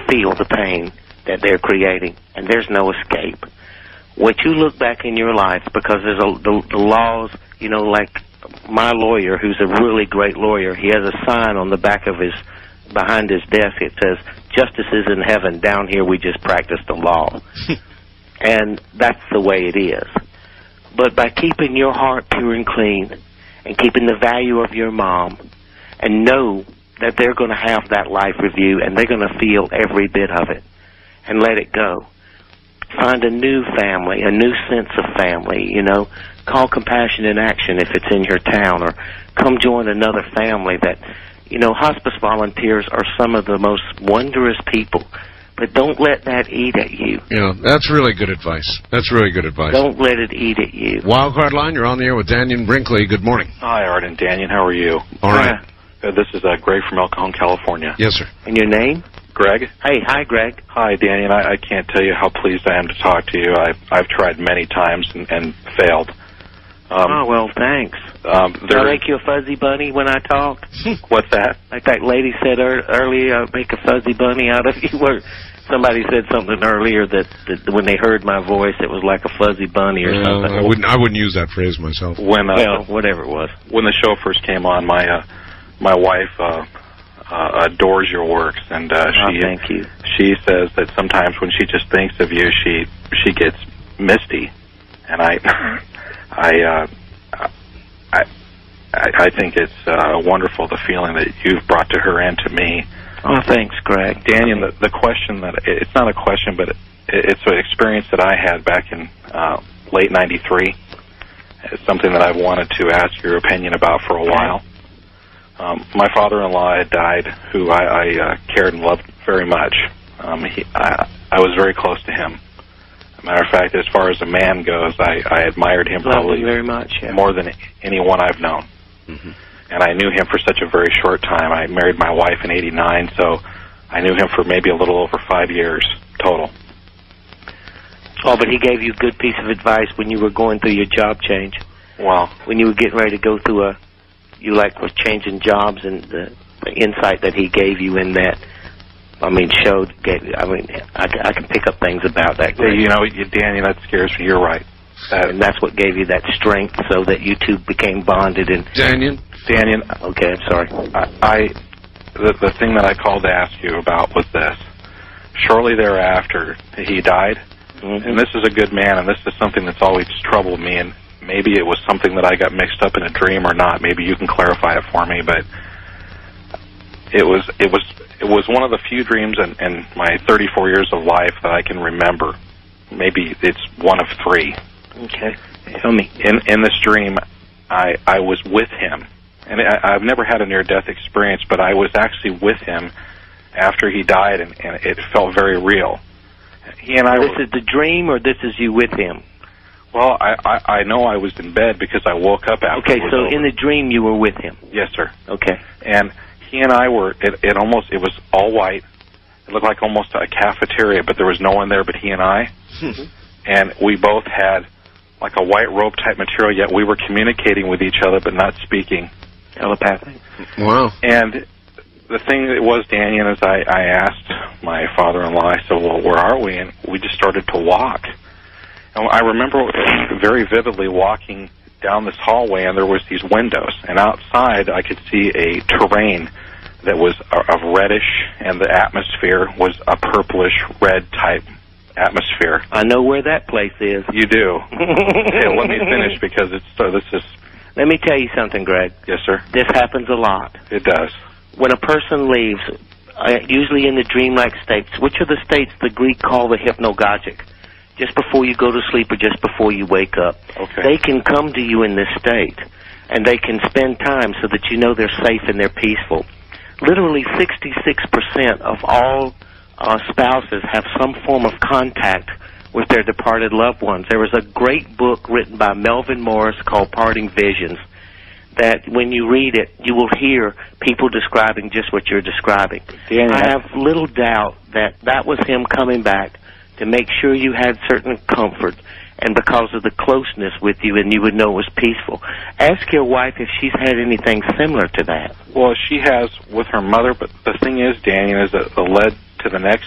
feel the pain that they're creating, and there's no escape. What you look back in your life, because there's the laws, you know, like my lawyer, who's a really great lawyer, he has a sign on the back of behind his desk. It says, "Justice is in heaven. Down here we just practice the law." And that's the way it is. But by keeping your heart pure and clean, and keeping the value of your mom, and know that they're going to have that life review, and they're going to feel every bit of it, and let it go. Find a new family, a new sense of family, you know. Call Compassion in Action if it's in your town, or come join another family that, you know, hospice volunteers are some of the most wondrous people. But don't let that eat at you. Yeah, that's really good advice. That's really good advice. Don't let it eat at you. Wildcard Line, you're on the air with Daniel Brinkley. Good morning. Hi, Art and Daniel. How are you? All right. This is Greg from El Cajon, California. Yes, sir. And your name? Greg? Hey, hi, Greg. Hi, Daniel. I can't tell you how pleased I am to talk to you. I've tried many times and failed. Oh, well, thanks. Did I make you a fuzzy bunny when I talk? What's that? Like that lady said earlier, make a fuzzy bunny out of you. Somebody said something earlier that when they heard my voice, it was like a fuzzy bunny or something. I wouldn't use that phrase myself. Well, whatever it was. When the show first came on, my wife adores your works, and thank you. She says that sometimes when she just thinks of you, she gets misty, and I think it's wonderful, the feeling that you've brought to her and to me. Oh, thanks, Greg. Daniel, the question that, it's not a question, but it's an experience that I had back in late '93. It's something that I've wanted to ask your opinion about for a while. My father-in-law had died, who I cared and loved very much. I was very close to him. As a matter of fact, as far as a man goes, I admired him probably very much, more than anyone I've known. Mm-hmm. And I knew him for such a very short time. I married my wife in '89, so I knew him for maybe a little over 5 years total. Oh, but he gave you a good piece of advice when you were going through your job change. Well, when you were getting ready to go through was changing jobs, and the insight that he gave you in that, I can pick up things about that. You know, Danny, that scares me. You're right. And that's what gave you that strength, so that you two became bonded. And Daniel. Okay, I'm sorry. The thing that I called to ask you about was this. Shortly thereafter, he died, and this is a good man, and this is something that's always troubled me, and maybe it was something that I got mixed up in a dream or not. Maybe you can clarify it for me, but it was one of the few dreams in my 34 years of life that I can remember. Maybe it's one of 3. Okay, tell me. In this dream, I was with him, and I've never had a near-death experience, but I was actually with him after he died, and it felt very real. He and I. This is the dream, or this is you with him? Well, I know I was in bed because I woke up after. Okay, so in the dream you were with him. Yes, sir. Okay. And he and I were. It was all white. It looked like almost a cafeteria, but there was no one there but he and I. And we both had like a white robe type material, yet we were communicating with each other but not speaking. Telepathic. Wow. And the thing that was, Daniel, is I asked my father-in-law, I said, well, where are we? And we just started to walk. And I remember very vividly walking down this hallway, and there was these windows. And outside, I could see a terrain that was of reddish, and the atmosphere was a purplish red type atmosphere. I know where that place is. You do. Okay, let me finish because this is. Let me tell you something, Greg. Yes, sir. This happens a lot. It does. When a person leaves, usually in the dreamlike states, which are the states the Greek call the hypnagogic, just before you go to sleep or just before you wake up, they can come to you in this state, and they can spend time so that you know they're safe and they're peaceful. Literally 66% of all spouses have some form of contact with their departed loved ones. There was a great book written by Melvin Morris called Parting Visions, that when you read it, you will hear people describing just what you're describing. I have little doubt that that was him coming back to make sure you had certain comfort, and because of the closeness with you, and you would know it was peaceful. Ask your wife if she's had anything similar to that. Well, she has with her mother, but the thing is, Daniel, is that it led to the next